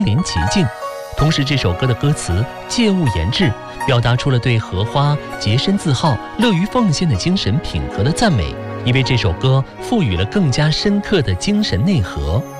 临其境。同时，这首歌的歌词借物言志，表达出了对荷花洁身自好、乐于奉献的精神品格的赞美，也为这首歌赋予了更加深刻的精神内核。